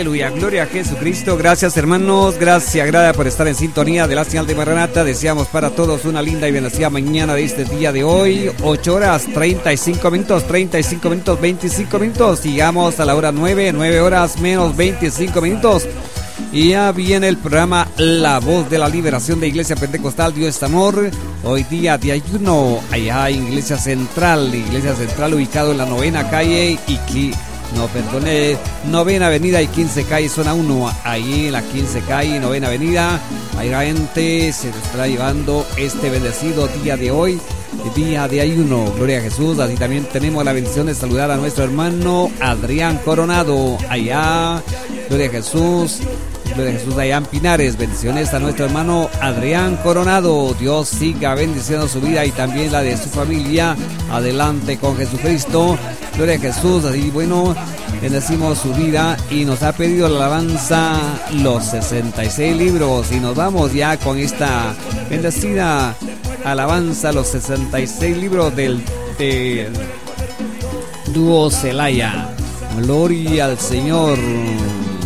Aleluya, gloria a Jesucristo. Gracias, hermanos, gracias por estar en sintonía de la señal de Maranata. Deseamos para todos una linda y bendecida mañana de este día de hoy. 8 horas 35 minutos, 25 minutos. Llegamos a la hora 9 horas menos 25 minutos. Y ya viene el programa La Voz de la Liberación de Iglesia Pentecostal Dios es Amor. Hoy día de ayuno allá en Iglesia Central ubicado en la 9ª calle Novena Avenida y 15 calle, zona 1, ahí en la 15 calle, 9ª Avenida. Ahí la gente se estará llevando este bendecido día de hoy, día de ayuno, gloria a Jesús. Así también tenemos la bendición de saludar a nuestro hermano Adrián Coronado, allá, gloria a Jesús allá en Pinares. Bendiciones a nuestro hermano Adrián Coronado. Dios siga bendiciendo su vida y también la de su familia. Adelante con Jesucristo, gloria a Jesús. Así bueno, bendecimos su vida y nos ha pedido la alabanza los 66 libros y nos vamos ya con esta bendecida alabanza los 66 libros del dúo Celaya. Gloria al Señor.